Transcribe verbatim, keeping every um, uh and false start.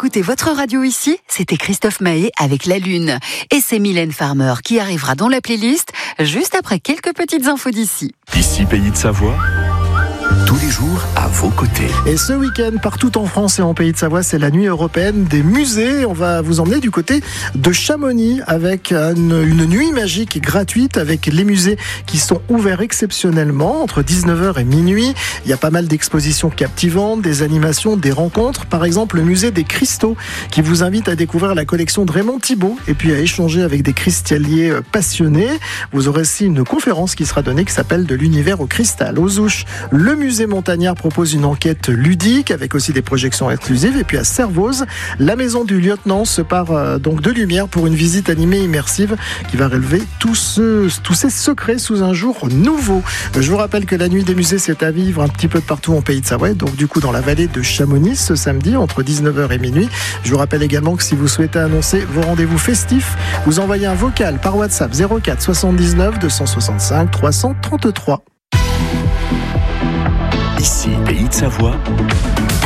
écoutez votre radio ici, c'était Christophe Mahé avec La Lune. Et c'est Mylène Farmer qui arrivera dans la playlist juste après quelques petites infos d'ici. Ici, Pays de Savoie, tous les jours à vos côtés. Et ce week-end, partout en France et en Pays de Savoie, c'est la nuit européenne des musées. On va vous emmener du côté de Chamonix avec une, une nuit magique et gratuite avec les musées qui sont ouverts exceptionnellement entre dix-neuf heures et minuit. Il y a pas mal d'expositions captivantes, des animations, des rencontres. Par exemple, le musée des cristaux qui vous invite à découvrir la collection de Raymond Thibault et puis à échanger avec des cristalliers passionnés. Vous aurez aussi une conférence qui sera donnée qui s'appelle De l'univers au cristal. Aux Ouches, le musée Montagnard propose une enquête ludique avec aussi des projections exclusives. Et puis à Servoz, la maison du lieutenant se part euh, donc de lumière pour une visite animée immersive qui va relever tous, ce, tous ces secrets sous un jour nouveau. Je vous rappelle que la nuit des musées, c'est à vivre un petit peu de partout en Pays de Savoie, donc du coup dans la vallée de Chamonix ce samedi entre dix-neuf heures et minuit. Je vous rappelle également que si vous souhaitez annoncer vos rendez-vous festifs, vous envoyez un vocal par WhatsApp zéro quatre soixante-dix-neuf deux cent soixante-cinq trois cent trente-trois. Ici, Pays de Savoie,